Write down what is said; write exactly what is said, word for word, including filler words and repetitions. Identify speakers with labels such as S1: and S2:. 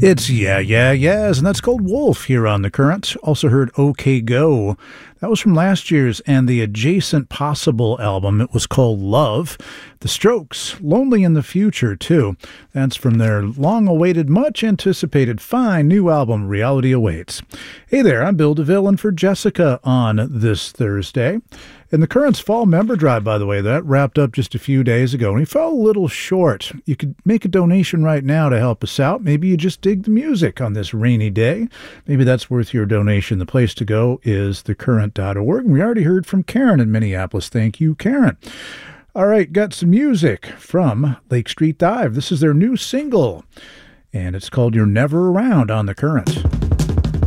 S1: It's Yeah, Yeah, Yeahs, and that's called Wolf here on The Current. Also heard OK Go. That was from last year's and the adjacent Possible album. It was called Love. The Strokes, Lonely in the Future, too. That's from their long-awaited, much-anticipated, fine new album, Reality Awaits. Hey there, I'm Bill DeVille, and for Jessica on this Thursday. And the Current's Fall Member Drive, by the way, that wrapped up just a few days ago, and we fell a little short. You could make a donation right now to help us out. Maybe you just dig the music on this rainy day. Maybe that's worth your donation. The place to go is the current dot org. And we already heard from Karen in Minneapolis. Thank you, Karen. All right, got some music from Lake Street Dive. This is their new single, and it's called You're Never Around on The Current.